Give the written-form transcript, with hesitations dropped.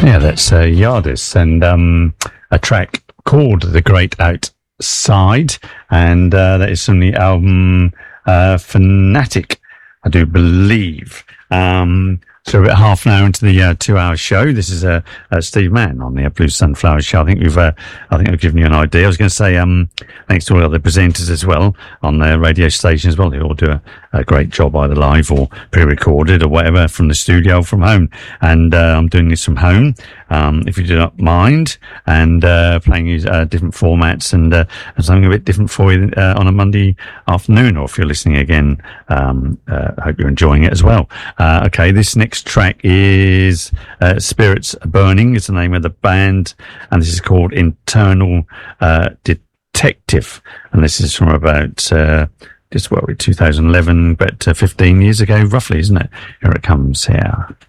Yeah, that's Yardis, and a track called The Great Outside, and that is from the album Fanatic, I do believe. So we're about half an hour into the 2-hour show. This is Steve Mann on the Blue Sunflower Show. I think I've given you an idea. I was going to say thanks to all the other presenters as well on their radio station as well. They all do a great job, either live or pre-recorded or whatever, from the studio, from home. And I'm doing this from home, if you do not mind, and playing different formats and something a bit different for you on a Monday afternoon, or if you're listening again, I hope you're enjoying it as well. Okay, this next track is Spirits Burning is the name of the band, and this is called Internal Detective, and this is from about 2011, but 15 years ago roughly, isn't it? Here it comes here.